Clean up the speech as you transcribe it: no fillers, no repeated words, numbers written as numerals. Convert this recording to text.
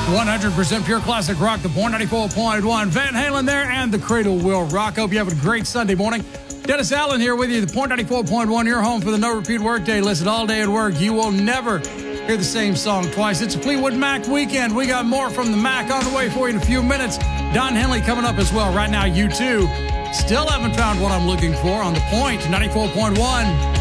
100% pure classic rock, the Point 94.1. Van Halen there, and the Cradle Will Rock. Hope you have a great Sunday morning. Dennis Allen here with you, the Point 94.1, your home for the No Repeat Workday. Listen, all day at work, you will never hear the same song twice. It's a Fleetwood Mac weekend. We got more from the Mac on the way for you in a few minutes. Don Henley coming up as well. Right now, U2 still haven't found what I'm looking for on the Point 94.1.